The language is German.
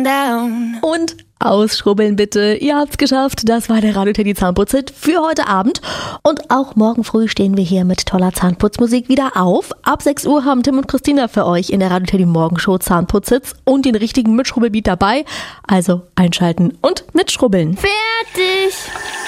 Down. Und ausschrubbeln bitte. Ihr habt's geschafft. Das war der Radio Teddy Zahnputzhit für heute Abend. Und auch morgen früh stehen wir hier mit toller Zahnputzmusik wieder auf. Ab 6 Uhr haben Tim und Christina für euch in der Radio Teddy Morgenshow Zahnputzhits und den richtigen Mitschrubbelbeat dabei. Also einschalten und mitschrubbeln. Fertig.